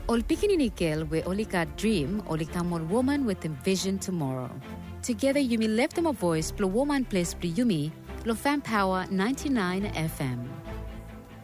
Ol pikininikil we olika dream olikamol woman with a vision tomorrow. Together Yumi left them a voice plo woman place plo Yumi, lo fan power 99 FM.